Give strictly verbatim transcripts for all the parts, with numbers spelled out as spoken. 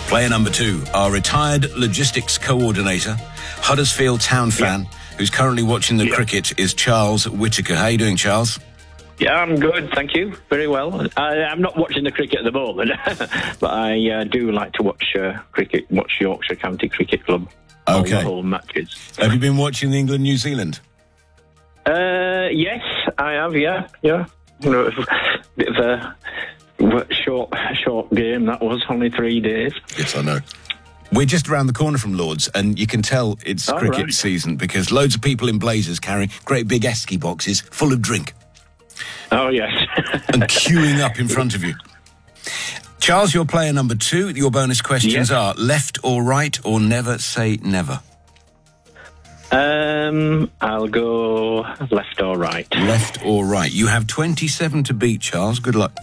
Player number two, our retired logistics coordinator, Huddersfield Town fan, yeah. who's currently watching the yeah. cricket, is Charles Whittaker. How are you doing, Charles? Yeah, I'm good, thank you. Very well. I, I'm not watching the cricket at the moment, but I uh, do like to watch uh, cricket, watch Yorkshire County Cricket Club. Okay. All the whole matches. Have you been watching the England-New Zealand? Uh, yes, I have, yeah, yeah. You know, bit of a short, short game, that was, only three days. Yes, I know. We're just around the corner from Lord's, and you can tell it's oh, cricket right. season because loads of people in blazers carrying great big esky boxes full of drink. Oh, yes. and queuing up in front of you. Charles, you're player number two. Your bonus questions yes. are left or right or never say never. Um, I'll go left or right. Left or right. You have twenty-seven to beat, Charles. Good luck.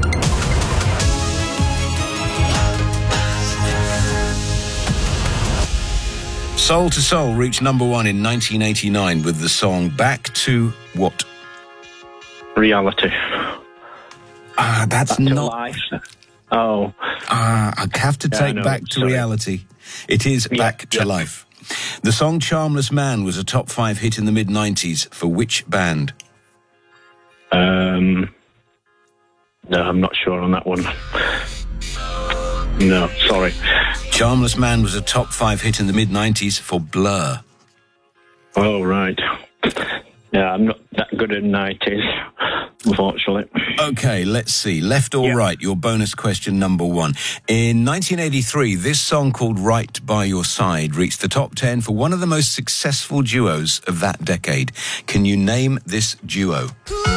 Soul to Soul reached number one in nineteen eighty-nine with the song Back to what? Reality. Ah, uh, that's back not... life. Oh. Ah, uh, I have to take yeah, Back to sorry. Reality. It is yeah, Back to yeah. Life. The song Charmless Man was a top five hit in the mid nineties for which band? Um, no, I'm not sure on that one. No, sorry. Charmless Man was a top five hit in the mid nineties for Blur. Oh, right. Yeah, I'm not that good at nineties, unfortunately. Okay, let's see. Left or yeah. right, your bonus question number one. In nineteen eighty-three, this song called Right By Your Side reached the top ten for one of the most successful duos of that decade. Can you name this duo?